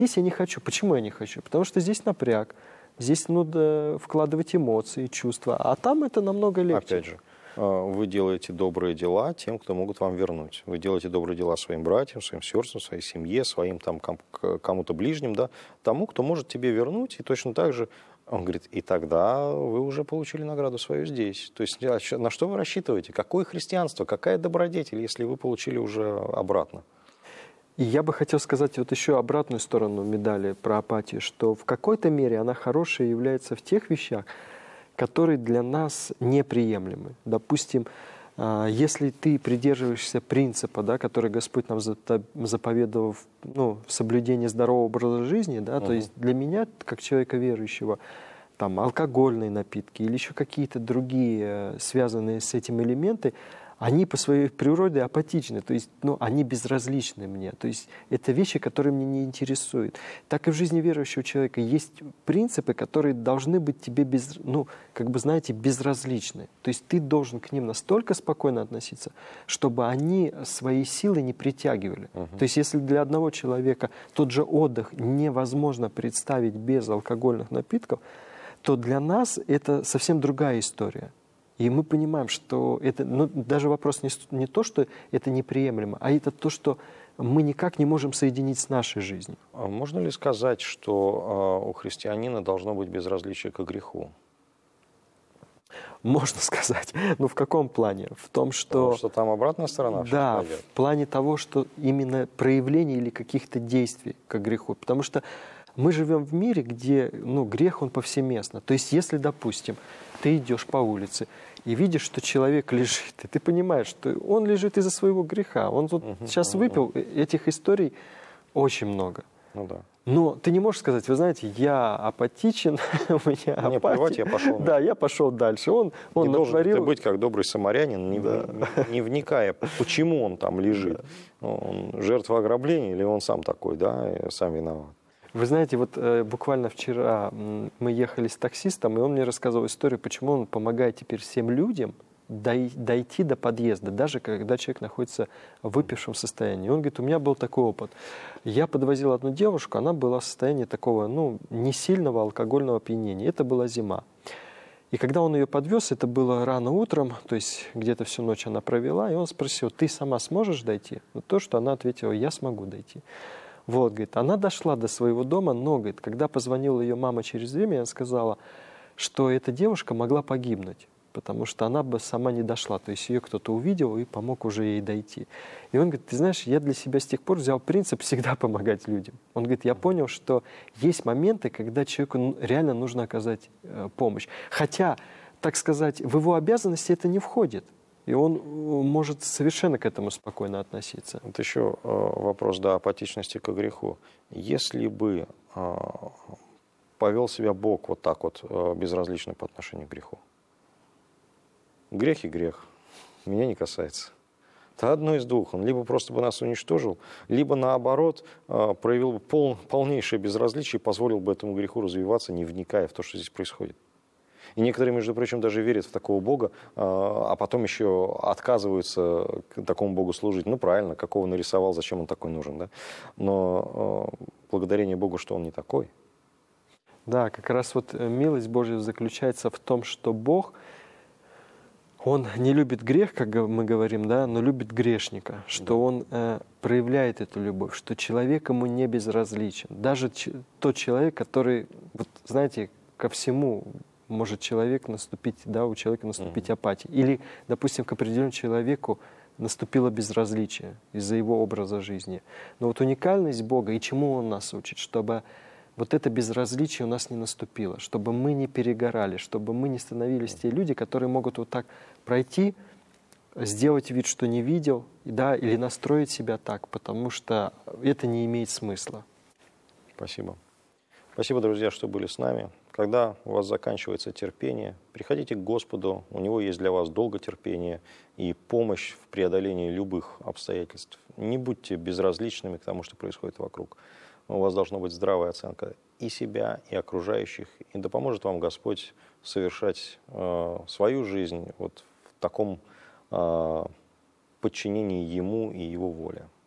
Здесь я не хочу. Почему я не хочу? Потому что здесь напряг, здесь надо вкладывать эмоции, чувства, а там это намного легче. Опять же, вы делаете добрые дела тем, кто могут вам вернуть. Вы делаете добрые дела своим братьям, своим сестрам, своей семье, своим там кому-то ближним, да, тому, кто может тебе вернуть, и точно так же он говорит, и тогда вы уже получили награду свою здесь. То есть на что вы рассчитываете? Какое христианство, какая добродетель, если вы получили уже обратно? И я бы хотел сказать вот еще обратную сторону медали про апатию, что в какой-то мере она хорошая является в тех вещах, которые для нас неприемлемы. Допустим, если ты придерживаешься принципа, да, который Господь нам заповедовал в соблюдении здорового образа жизни, да, то есть для меня, как человека верующего, там, алкогольные напитки или еще какие-то другие связанные с этим элементы, они по своей природе апатичны, то есть они безразличны мне. То есть это вещи, которые меня не интересуют. Так и в жизни верующего человека есть принципы, которые должны быть тебе безразличны. То есть ты должен к ним настолько спокойно относиться, чтобы они свои силы не притягивали. То есть если для одного человека тот же отдых невозможно представить без алкогольных напитков, то для нас это совсем другая история. И мы понимаем, что это, даже вопрос не то, что это неприемлемо, а это то, что мы никак не можем соединить с нашей жизнью. А можно ли сказать, что у христианина должно быть безразличие к греху? Можно сказать. Но в каком плане? В том, что... Потому что там обратная сторона. Да, в плане того, что именно проявление или каких-то действий к греху. Потому что мы живем в мире, где грех, он повсеместно. То есть если, допустим, ты идешь по улице и видишь, что человек лежит, и ты понимаешь, что он лежит из-за своего греха. Он тут сейчас выпил, этих историй очень много. Ну да. Но ты не можешь сказать, вы знаете, я апатичен, у меня апатия. Мне плевать, я пошел. Да, я пошел дальше. Он не натворил... должен ты быть как добрый самарянин, не вникая, почему он там лежит. Он жертва ограбления или он сам такой, да, сам виноват. Вы знаете, вот буквально вчера мы ехали с таксистом, и он мне рассказывал историю, почему он помогает теперь всем людям дойти до подъезда, даже когда человек находится в выпившем состоянии. Он говорит, у меня был такой опыт. Я подвозил одну девушку, она была в состоянии такого, не сильного алкогольного опьянения. Это была зима. И когда он ее подвез, это было рано утром, то есть где-то всю ночь она провела, и он спросил, ты сама сможешь дойти? То, что она ответила, я смогу дойти. Вот, говорит, она дошла до своего дома, но, говорит, когда позвонила ее мама через время, она сказала, что эта девушка могла погибнуть, потому что она бы сама не дошла. То есть ее кто-то увидел и помог уже ей дойти. И он говорит, ты знаешь, я для себя с тех пор взял принцип всегда помогать людям. Он говорит, я понял, что есть моменты, когда человеку реально нужно оказать помощь. Хотя, так сказать, в его обязанности это не входит. И он может совершенно к этому спокойно относиться. Вот еще вопрос, апатичности к греху. Если бы повел себя Бог вот так вот, безразлично по отношению к греху. Грех и грех. Меня не касается. Это одно из двух. Он либо просто бы нас уничтожил, либо наоборот проявил бы полнейшее безразличие и позволил бы этому греху развиваться, не вникая в то, что здесь происходит. И некоторые, между прочим, даже верят в такого Бога, а потом еще отказываются такому Богу служить. Правильно, какого нарисовал, зачем он такой нужен, да? Но благодарение Богу, что он не такой. Да, как раз вот милость Божья заключается в том, что Бог, Он не любит грех, как мы говорим, да, но любит грешника, что Он проявляет эту любовь, что человек ему не безразличен. Даже тот человек, который, вот, знаете, ко всему может человек наступить, да, у человека наступить апатия. Или, допустим, к определенному человеку наступило безразличие из-за его образа жизни. Но вот уникальность Бога, и чему Он нас учит, чтобы вот это безразличие у нас не наступило, чтобы мы не перегорали, чтобы мы не становились те люди, которые могут вот так пройти, сделать вид, что не видел, да, или настроить себя так, потому что это не имеет смысла. Спасибо. Спасибо, друзья, что были с нами. Когда у вас заканчивается терпение, приходите к Господу, у Него есть для вас долготерпение и помощь в преодолении любых обстоятельств. Не будьте безразличными к тому, что происходит вокруг. У вас должна быть здравая оценка и себя, и окружающих. И да поможет вам Господь совершать свою жизнь вот в таком подчинении Ему и Его воле.